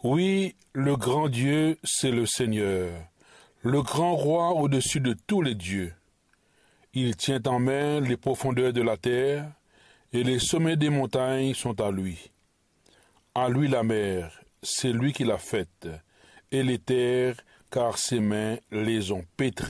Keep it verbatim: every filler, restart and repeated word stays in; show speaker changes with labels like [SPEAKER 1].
[SPEAKER 1] Oui, le grand Dieu, c'est le Seigneur, le grand roi au-dessus de tous les dieux. Il tient en main les profondeurs de la terre, et les sommets des montagnes sont à lui. À lui la mer, c'est lui qui l'a faite, et les terres, car ses mains les ont pétries.